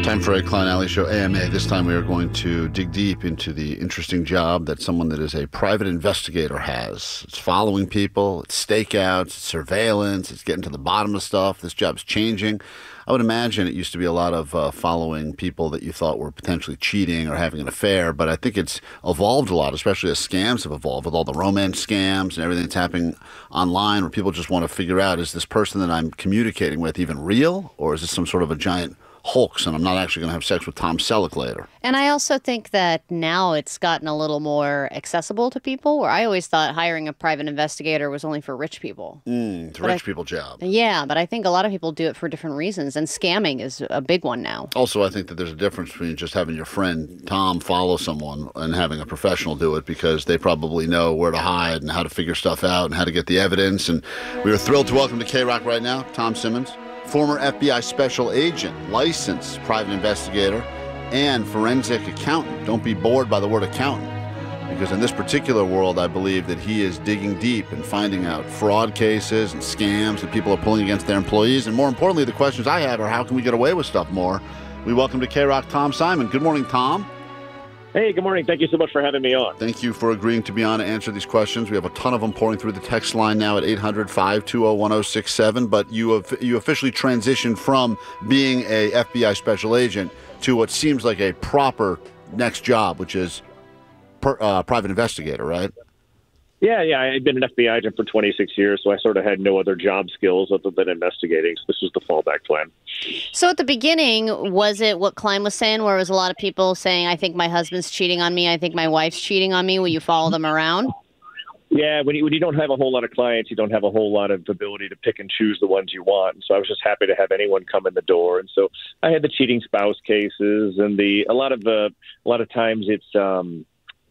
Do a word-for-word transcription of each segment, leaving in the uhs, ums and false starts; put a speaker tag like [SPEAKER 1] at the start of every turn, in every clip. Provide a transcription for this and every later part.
[SPEAKER 1] Time for a Klein Alley Show A M A. This time we are going to dig deep into the interesting job that someone that is a private investigator has. It's following people, it's stakeouts, it's surveillance, it's getting to the bottom of stuff. This job's changing. I would imagine it used to be a lot of uh, following people that you thought were potentially cheating or having an affair, but I think it's evolved a lot, especially as scams have evolved with all the romance scams and everything that's happening online where people just want to figure out, is this person that I'm communicating with even real, or is this some sort of a giant hoax and I'm not actually going to have sex with Tom Selleck later?
[SPEAKER 2] And I also think that now it's gotten a little more accessible to people, where I always thought hiring a private investigator was only for rich people.
[SPEAKER 1] Mm, it's a
[SPEAKER 2] But
[SPEAKER 1] rich
[SPEAKER 2] I-
[SPEAKER 1] people job.
[SPEAKER 2] Yeah, but I think a lot of people do it for different reasons, and scamming is a big one now.
[SPEAKER 1] Also, I think that there's a difference between just having your friend Tom follow someone and having a professional do it, because they probably know where to hide and how to figure stuff out and how to get the evidence. And we are thrilled to welcome to K-Rock right now Tom Simmons, former F B I special agent, licensed private investigator, and forensic accountant. Don't be bored by the word accountant, because in this particular world, I believe that he is digging deep and finding out fraud cases and scams that people are pulling against their employees. And more importantly, the questions I have are, how can we get away with stuff more? We welcome to K-Rock Tom Simon. Good morning, Tom.
[SPEAKER 3] Hey, good morning. Thank you so much for having me on.
[SPEAKER 1] Thank you for agreeing to be on to answer these questions. We have a ton of them pouring through the text line now at eight hundred, five two zero, one zero six seven. But you have you officially transitioned from being a F B I special agent to what seems like a proper next job, which is per, uh, private investigator, right?
[SPEAKER 3] Yeah, yeah. I've been an F B I agent for twenty-six years, so I sort of had no other job skills other than investigating. So this was the fallback plan.
[SPEAKER 2] So at the beginning, was it what Klein was saying, where it was a lot of people saying, I think my husband's cheating on me, I think my wife's cheating on me? Will you follow them around?
[SPEAKER 3] Yeah, when you, when you don't have a whole lot of clients, you don't have a whole lot of ability to pick and choose the ones you want. And so I was just happy to have anyone come in the door. And so I had the cheating spouse cases, and the a lot of the a lot of times it's um,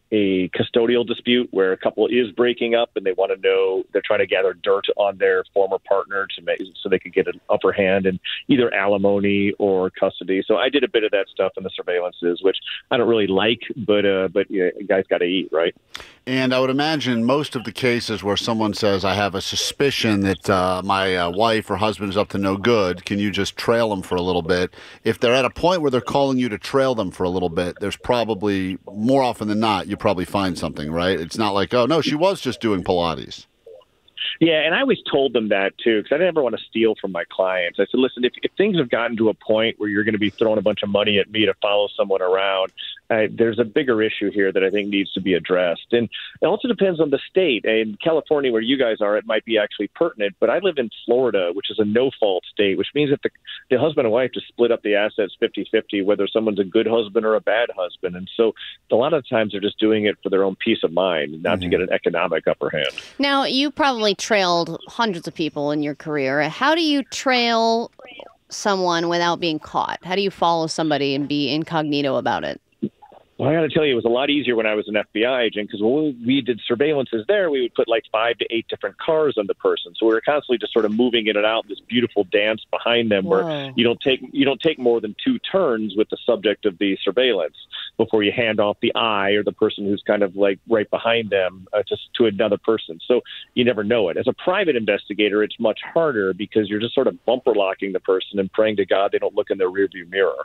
[SPEAKER 3] a custodial dispute where a couple is breaking up and they want to know, they're trying to gather dirt on their former partner to make so they could get an upper hand in either alimony or custody. So I did a bit of that stuff in the surveillances, which I don't really like, but uh, but yeah, guys got to eat, right?
[SPEAKER 1] And I would imagine most of the cases where someone says, I have a suspicion that uh, my uh, wife or husband is up to no good, can you just trail them for a little bit? If they're at a point where they're calling you to trail them for a little bit, there's probably, more often than not, you probably find something, right? It's not like, oh, no, she was just doing Pilates.
[SPEAKER 3] Yeah, and I always told them that, too, because I never want to steal from my clients. I said, listen, if, if things have gotten to a point where you're going to be throwing a bunch of money at me to follow someone around, uh, there's a bigger issue here that I think needs to be addressed. And it also depends on the state. In California, where you guys are, it might be actually pertinent, but I live in Florida, which is a no-fault state, which means that the, the husband and wife just split up the assets fifty-fifty, whether someone's a good husband or a bad husband. And so a lot of times they're just doing it for their own peace of mind, not mm-hmm. to get an economic upper hand.
[SPEAKER 2] Now, you probably trailed hundreds of people in your career. How do you trail someone without being caught? How do you follow somebody and be incognito about it?
[SPEAKER 3] Well, I got to tell you, it was a lot easier when I was an F B I agent, because when we did surveillances there, we would put like five to eight different cars on the person. So we were constantly just sort of moving in and out, this beautiful dance behind them. Whoa. Where you don't take you don't take more than two turns with the subject of the surveillance before you hand off the eye or the person who's kind of like right behind them uh, just to another person. So you never know it. As a private investigator, it's much harder because you're just sort of bumper locking the person and praying to God they don't look in their rearview mirror.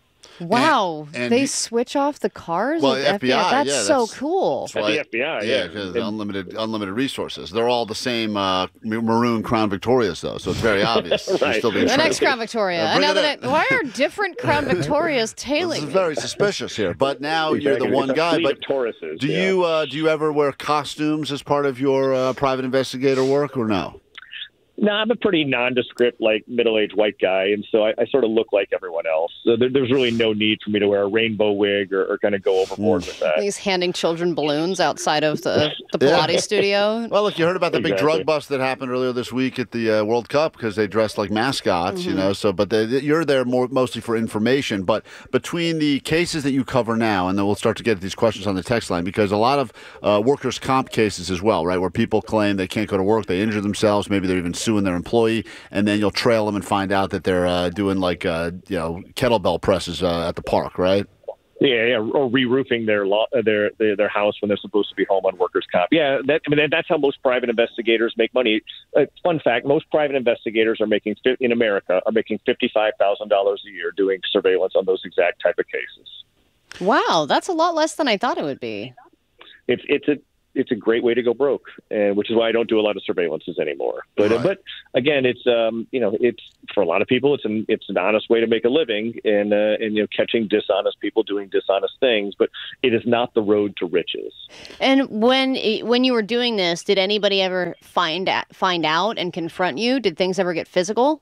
[SPEAKER 2] Wow,
[SPEAKER 1] and, and
[SPEAKER 2] they
[SPEAKER 1] you,
[SPEAKER 2] switch off the cars
[SPEAKER 1] well,
[SPEAKER 2] with
[SPEAKER 1] F B I,
[SPEAKER 2] F B I. That's
[SPEAKER 1] yeah,
[SPEAKER 2] so
[SPEAKER 1] that's,
[SPEAKER 2] cool.
[SPEAKER 1] That's why,
[SPEAKER 3] At the F B I,
[SPEAKER 1] yeah,
[SPEAKER 3] yeah.
[SPEAKER 1] because unlimited, unlimited resources. They're all the same uh, maroon Crown Victorias, though, so it's very obvious.
[SPEAKER 3] Right.
[SPEAKER 1] Still being
[SPEAKER 2] the
[SPEAKER 1] trained.
[SPEAKER 2] next Crown Victoria.
[SPEAKER 1] Uh,
[SPEAKER 2] Another ne- why are different Crown Victorias tailing?
[SPEAKER 1] This is very suspicious here. But now
[SPEAKER 3] exactly.
[SPEAKER 1] you're the one
[SPEAKER 3] it's a
[SPEAKER 1] guy.
[SPEAKER 3] fleet
[SPEAKER 1] But
[SPEAKER 3] of Tauruses,
[SPEAKER 1] do
[SPEAKER 3] yeah.
[SPEAKER 1] you uh, do you ever wear costumes as part of your uh, private investigator work, or no?
[SPEAKER 3] No, I'm a pretty nondescript, like middle-aged white guy, and so I, I sort of look like everyone else. So there, there's really no need for me to wear a rainbow wig or, or kind of go overboard
[SPEAKER 1] Mm.
[SPEAKER 3] with that.
[SPEAKER 2] He's handing children balloons outside of the, the
[SPEAKER 1] Yeah.
[SPEAKER 2] Pilates studio.
[SPEAKER 1] Well, look, you heard about the big
[SPEAKER 3] Exactly.
[SPEAKER 1] drug bust that happened earlier this week at the uh, World Cup because they dressed like mascots,
[SPEAKER 2] Mm-hmm.
[SPEAKER 1] you know. So, but they, you're there more mostly for information. But between the cases that you cover now, and then we'll start to get at these questions on the text line, because a lot of uh, workers' comp cases as well, right, where people claim they can't go to work, they injure themselves, maybe they're even suing their employee, and then you'll trail them and find out that they're uh, doing like uh, you know kettlebell presses uh, at the park, right?
[SPEAKER 3] Yeah, yeah, or re-roofing their, law, their their their house when they're supposed to be home on workers' comp. Yeah, that, I mean that's how most private investigators make money. Uh, fun fact: most private investigators are making in America are making fifty-five thousand dollars a year doing surveillance on those exact type of cases.
[SPEAKER 2] Wow, that's a lot less than I thought it would be.
[SPEAKER 3] It's it's a it's a great way to go broke, and which is why I don't do a lot of surveillances anymore. But
[SPEAKER 1] Right.
[SPEAKER 3] uh, but again, it's um you know it's for a lot of people it's an it's an honest way to make a living, and uh, and you know catching dishonest people doing dishonest things. But it is not the road to riches.
[SPEAKER 2] And when when you were doing this, did anybody ever find out, find out and confront you? Did things ever get physical?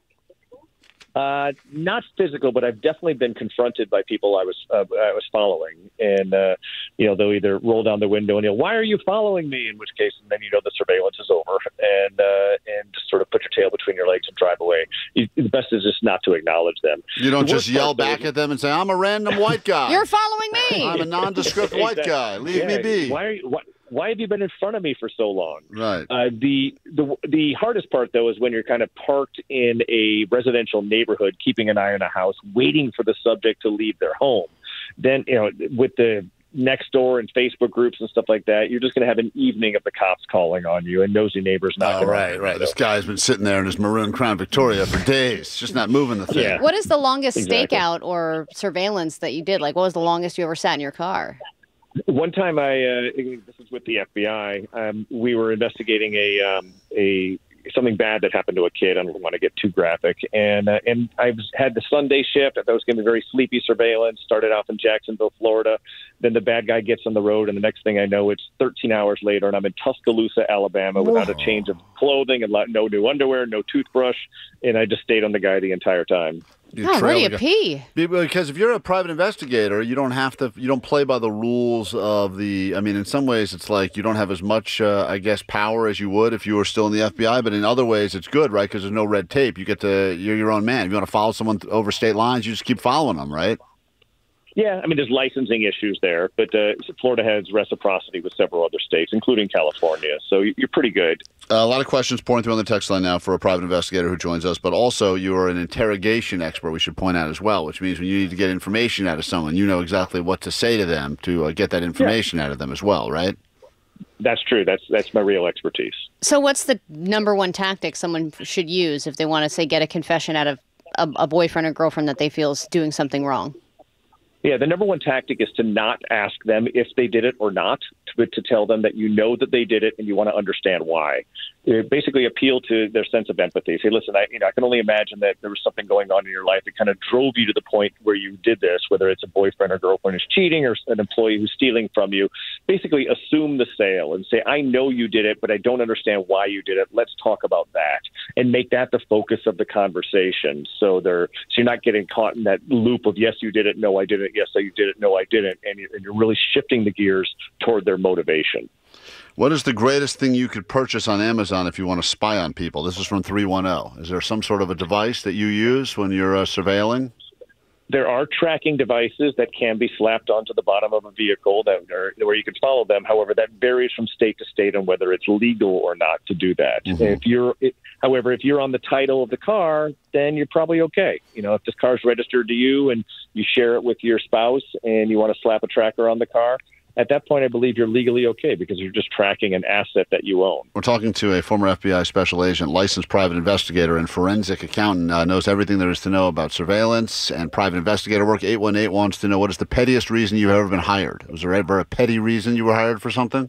[SPEAKER 3] Uh, not physical, but I've definitely been confronted by people I was uh, I was following, and uh, you know they'll either roll down the window and yell, "Why are you following me?" In which case, and then you know the surveillance is over, and uh, and just sort of put your tail between your legs and drive away. You, the best is just not to acknowledge them.
[SPEAKER 1] You don't
[SPEAKER 3] The
[SPEAKER 1] just
[SPEAKER 3] worst
[SPEAKER 1] yell
[SPEAKER 3] part, though,
[SPEAKER 1] back at them and say, "I'm a random white guy.
[SPEAKER 2] You're following me.
[SPEAKER 1] I'm a nondescript white
[SPEAKER 3] Exactly.
[SPEAKER 1] guy. Leave
[SPEAKER 3] Yeah,
[SPEAKER 1] me be."
[SPEAKER 3] Why are you? Why, why have you been in front of me for so long?
[SPEAKER 1] Right.
[SPEAKER 3] Uh, the the the hardest part though is when you're kind of parked in a residential neighborhood, keeping an eye on a house, waiting for the subject to leave their home. Then you know with the next door and Facebook groups and stuff like that, you're just going to have an evening of the cops calling on you and nosy neighbors knocking
[SPEAKER 1] Oh,
[SPEAKER 3] on
[SPEAKER 1] right,
[SPEAKER 3] your
[SPEAKER 1] right.
[SPEAKER 3] window.
[SPEAKER 1] This guy's been sitting there in his maroon Crown Victoria for days, just not moving the thing.
[SPEAKER 3] Yeah.
[SPEAKER 2] What is the longest
[SPEAKER 3] Exactly.
[SPEAKER 2] stakeout or surveillance that you did? Like, what was the longest you ever sat in your car?
[SPEAKER 3] One time, I uh, this is with the F B I. Um, we were investigating a um, a something bad that happened to a kid. I don't want to get too graphic, and uh, and I was, had the Sunday shift. I thought it was going to be very sleepy surveillance. Started off in Jacksonville, Florida. Then the bad guy gets on the road, and the next thing I know, it's thirteen hours later, and I'm in Tuscaloosa, Alabama, without a change of clothing and lo- no new underwear, no toothbrush, and I just stayed on the guy the entire time.
[SPEAKER 1] You
[SPEAKER 2] Oh, where
[SPEAKER 1] trail
[SPEAKER 2] do you
[SPEAKER 1] the guy.
[SPEAKER 2] pee?
[SPEAKER 1] Because if you're a private investigator, you don't have to, you don't play by the rules of the, I mean, in some ways it's like you don't have as much, uh, I guess, power as you would if you were still in the F B I, but in other ways it's good, right? Because there's no red tape. You get to, you're your own man. If you want to follow someone th- over state lines, you just keep following them, right?
[SPEAKER 3] Yeah, I mean, there's licensing issues there, but uh, Florida has reciprocity with several other states, including California. So you're pretty good.
[SPEAKER 1] Uh, a lot of questions pouring through on the text line now for a private investigator who joins us, but also you are an interrogation expert, we should point out as well, which means when you need to get information out of someone, you know exactly what to say to them to uh, get that information out of them as well, right?
[SPEAKER 3] That's true. That's that's my real expertise.
[SPEAKER 2] So, what's the number one tactic someone should use if they want to, say, get a confession out of a, a boyfriend or girlfriend that they feel is doing something wrong?
[SPEAKER 3] Yeah, the number one tactic is to not ask them if they did it or not, but to tell them that you know that they did it and you want to understand why. It basically appeal to their sense of empathy. Say, listen, I, you know, I can only imagine that there was something going on in your life that kind of drove you to the point where you did this, whether it's a boyfriend or girlfriend who's cheating or an employee who's stealing from you. Basically assume the sale and say, I know you did it, but I don't understand why you did it. Let's talk about that and make that the focus of the conversation. So they're, so you're not getting caught in that loop of, yes, you did it. No, I didn't. Yes, you did it. No, I didn't. And you're, and you're really shifting the gears toward their motivation.
[SPEAKER 1] What is the greatest thing you could purchase on Amazon if you want to spy on people? This is from three one zero. Is there some sort of a device that you use when you're uh, surveilling?
[SPEAKER 3] There are tracking devices that can be slapped onto the bottom of a vehicle that are, where you can follow them. However, that varies from state to state on whether it's legal or not to do that.
[SPEAKER 1] Mhm.
[SPEAKER 3] If you're, it, however, if you're on the title of the car, then you're probably okay. You know, if this car is registered to you and you share it with your spouse and you want to slap a tracker on the car, at that point, I believe you're legally okay because you're just tracking an asset that you own.
[SPEAKER 1] We're talking to a former F B I special agent, licensed private investigator, and forensic accountant. Uh, knows everything there is to know about surveillance and private investigator work. eight one eight wants to know, what is the pettiest reason you've ever been hired? Was there ever a petty reason you were hired for something?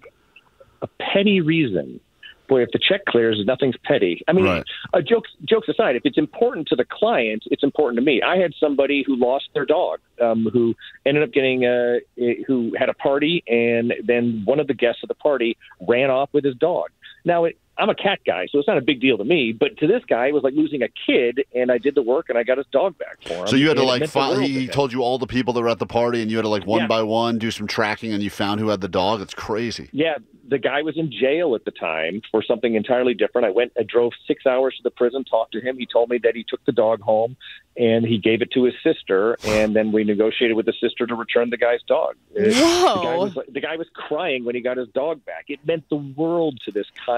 [SPEAKER 3] A petty reason. Boy, if the check clears, nothing's petty. I mean,
[SPEAKER 1] Right.
[SPEAKER 3] uh, jokes jokes aside, if it's important to the client, it's important to me. I had somebody who lost their dog, um, who ended up getting a, who had a party, and then one of the guests of the party ran off with his dog. Now, it, I'm a cat guy, so it's not a big deal to me. But to this guy, it was like losing a kid, and I did the work, and I got his dog back for him.
[SPEAKER 1] So you had to
[SPEAKER 3] and it
[SPEAKER 1] like,
[SPEAKER 3] meant the
[SPEAKER 1] fo-
[SPEAKER 3] world
[SPEAKER 1] he,
[SPEAKER 3] to
[SPEAKER 1] he
[SPEAKER 3] him.
[SPEAKER 1] told you all the people that were at the party, and you had to like one
[SPEAKER 3] Yeah.
[SPEAKER 1] by one do some tracking, and you found who had the dog. It's crazy.
[SPEAKER 3] Yeah, the guy was in jail at the time for something entirely different. I went, I drove six hours to the prison, talked to him. He told me that he took the dog home and he gave it to his sister, and then we negotiated with the sister to return the guy's dog.
[SPEAKER 2] Whoa.
[SPEAKER 3] The guy was, the guy was crying when he got his dog back. It meant the world to this kind man.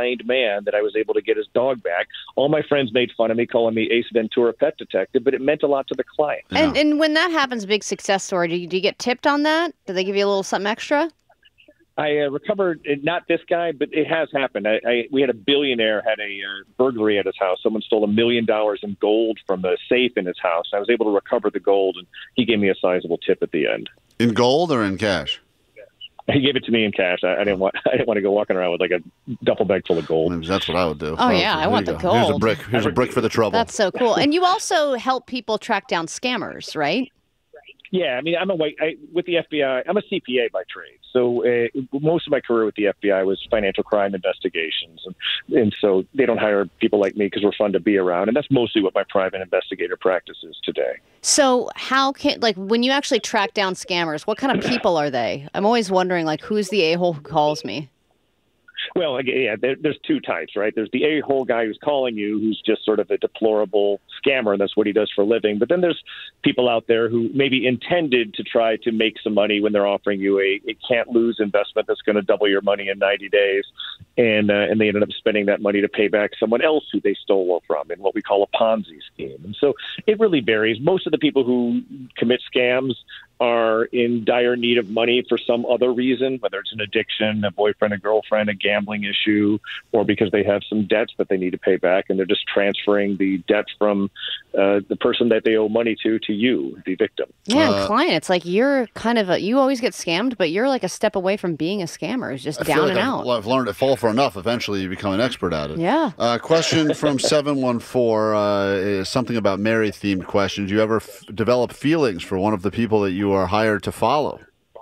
[SPEAKER 3] man that I was able to get his dog back. All my friends made fun of me, calling me Ace Ventura Pet Detective, but it meant a lot to the client.
[SPEAKER 2] Yeah. And and when that happens, big success story, do you, do you get tipped on that? Do they give you a little something extra?
[SPEAKER 3] I uh, recovered, not this guy, but it has happened. I, I we had a billionaire had a uh, burglary at his house. Someone stole a million dollars in gold from the safe in his house. I was able to recover the gold, and he gave me a sizable tip at the end.
[SPEAKER 1] In gold or in cash?
[SPEAKER 3] He gave it to me in cash. I, I didn't want. I didn't want to go walking around with like a duffel bag full of gold.
[SPEAKER 1] Maybe that's what I would do.
[SPEAKER 2] Oh yeah,
[SPEAKER 1] I,
[SPEAKER 2] I want the gold.
[SPEAKER 1] Here's a brick. Here's a brick for the trouble.
[SPEAKER 2] That's so cool. And you also help people track down scammers, right?
[SPEAKER 3] Yeah, I mean, I'm a white I, with the F B I. I'm a C P A by trade, so uh, most of my career with the F B I was financial crime investigations, and, and so they don't hire people like me because we're fun to be around, and that's mostly what my private investigator practice is today.
[SPEAKER 2] So, how can like when you actually track down scammers, what kind of people are they? I'm always wondering, like, who's the a-hole who calls me?
[SPEAKER 3] Well, yeah, there, there's two types, right? There's the a-hole guy who's calling you, who's just sort of a deplorable scammer, and that's what he does for a living. But then there's people out there who maybe intended to try to make some money when they're offering you a, a can't-lose investment that's going to double your money in ninety days, and uh, and they ended up spending that money to pay back someone else who they stole from in what we call a Ponzi scheme. And so it really varies. Most of the people who commit scams are in dire need of money for some other reason, whether it's an addiction, a boyfriend, a girlfriend, a gambling issue, or because they have some debts that they need to pay back, and they're just transferring the debt from uh, the person that they owe money to to you, the victim.
[SPEAKER 2] Yeah,
[SPEAKER 1] Uh,
[SPEAKER 2] client, it's like you're kind of a, you always get scammed, but you're like a step away from being a scammer. It's just
[SPEAKER 1] I
[SPEAKER 2] down
[SPEAKER 1] feel like
[SPEAKER 2] and
[SPEAKER 1] I've,
[SPEAKER 2] out.
[SPEAKER 1] I've learned to fall for enough. Eventually, you become an expert at it.
[SPEAKER 2] Yeah.
[SPEAKER 1] Uh, question from seven one four uh, is something about Mary-themed questions. Do you ever f- develop feelings for one of the people that you are hired to follow?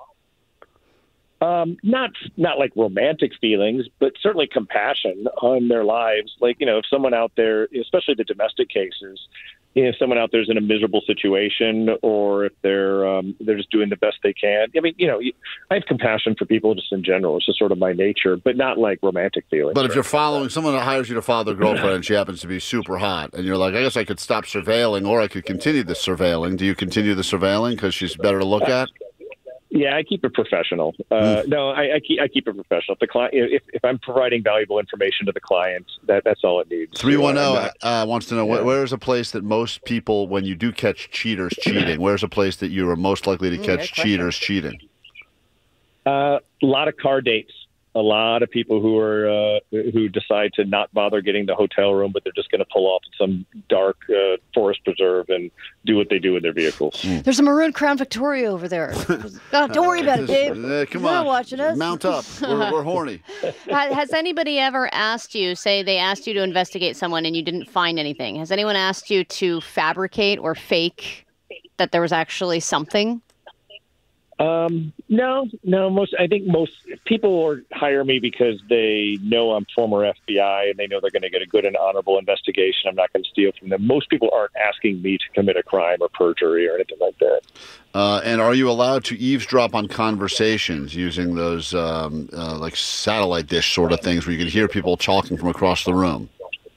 [SPEAKER 3] Um, not not like romantic feelings, but certainly compassion on their lives. Like, you know, if someone out there, especially the domestic cases, if someone out there is in a miserable situation, or if they're um, they're just doing the best they can. I mean, you know, I have compassion for people just in general. It's just sort of my nature, but not like romantic feelings.
[SPEAKER 1] But if you're following someone that hires you to follow their girlfriend and she happens to be super hot, and you're like, I guess I could stop surveilling, or I could continue the surveilling. Do you continue the surveilling because she's better to look at?
[SPEAKER 3] Yeah, I keep it professional. Uh,
[SPEAKER 1] Mm.
[SPEAKER 3] no, I, I keep I keep it professional. If the client, if, if I'm providing valuable information to the client, that that's all it needs.
[SPEAKER 1] three one zero
[SPEAKER 3] Uh,
[SPEAKER 1] uh, wants to know,
[SPEAKER 3] yeah.
[SPEAKER 1] wh- where's a place that most people, when you do catch cheaters cheating, where's a place that you are most likely to
[SPEAKER 2] Mm,
[SPEAKER 1] catch
[SPEAKER 2] good question.
[SPEAKER 1] cheaters cheating?
[SPEAKER 3] Uh, a lot of car dates. A lot of people who are uh, who decide to not bother getting the hotel room, but they're just going to pull off at some dark uh, forest preserve and do what they do with their vehicles.
[SPEAKER 2] There's a maroon Crown Victoria over there. Oh, don't worry about it, Dave.
[SPEAKER 1] Uh, come
[SPEAKER 2] You're
[SPEAKER 1] on.
[SPEAKER 2] not watching us.
[SPEAKER 1] Mount up. We're, we're horny.
[SPEAKER 2] Ha- Has anybody ever asked you, say they asked you to investigate someone and you didn't find anything? Has anyone asked you to fabricate or fake that there was actually something?
[SPEAKER 3] Um, no, no. Most I think most people are, hire me because they know I'm former F B I and they know they're going to get a good and honorable investigation. I'm not going to steal from them. Most people aren't asking me to commit a crime or perjury or anything like that.
[SPEAKER 1] Uh, and are you allowed to eavesdrop on conversations using those um, uh, like satellite dish sort of things where you can hear people talking from across the room?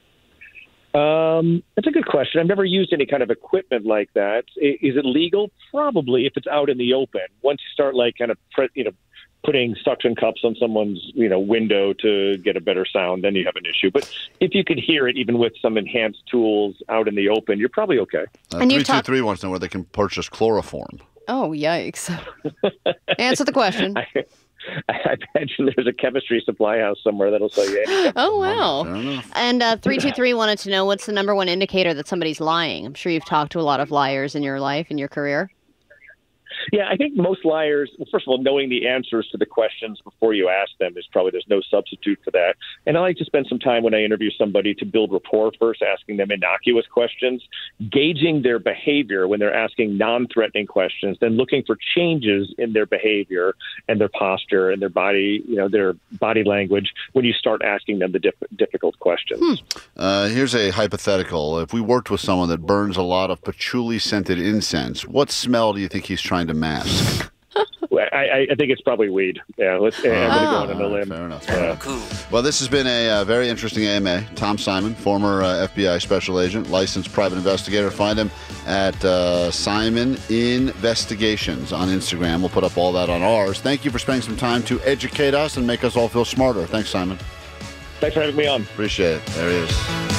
[SPEAKER 3] Um, that's a good question. I've never used any kind of equipment like that. I- Is it legal? Probably, if it's out in the open. Once you start like kind of, pre- you know, putting suction cups on someone's, you know, window to get a better sound, then you have an issue. But if you could hear it, even with some enhanced tools out in the open, you're probably okay.
[SPEAKER 1] Uh,
[SPEAKER 2] And you
[SPEAKER 1] three two
[SPEAKER 2] talk-
[SPEAKER 1] three wants to know where they can purchase chloroform.
[SPEAKER 2] Oh, yikes. Answer the question.
[SPEAKER 3] I, I imagine there's a chemistry supply house somewhere that'll sell you anything.
[SPEAKER 2] Oh, wow.
[SPEAKER 1] Fair enough.
[SPEAKER 2] And uh, three two three wanted to know what's the number one indicator that somebody's lying. I'm sure you've talked to a lot of liars in your life, in your career.
[SPEAKER 3] Yeah, I think most liars, well, first of all, knowing the answers to the questions before you ask them is probably, there's no substitute for that. And I like to spend some time when I interview somebody to build rapport first, asking them innocuous questions, gauging their behavior when they're asking non-threatening questions, then looking for changes in their behavior and their posture and their body, you know, their body language when you start asking them the diff- difficult questions.
[SPEAKER 1] Uh, here's a hypothetical. If we worked with someone that burns a lot of patchouli-scented incense, what smell do you think he's trying to mask?
[SPEAKER 3] I, I think it's probably weed. Yeah, let's, I'm going to go on on a
[SPEAKER 1] Uh,
[SPEAKER 3] limb.
[SPEAKER 1] fair enough. Fair
[SPEAKER 3] Yeah.
[SPEAKER 1] enough. Well, this has been a uh, very interesting A M A. Tom Simon, former uh, F B I special agent, licensed private investigator. Find him at uh, Simon Investigations on Instagram. We'll put up all that on ours. Thank you for spending some time to educate us and make us all feel smarter. Thanks, Simon.
[SPEAKER 3] Thanks for having me on.
[SPEAKER 1] Appreciate it. There he is.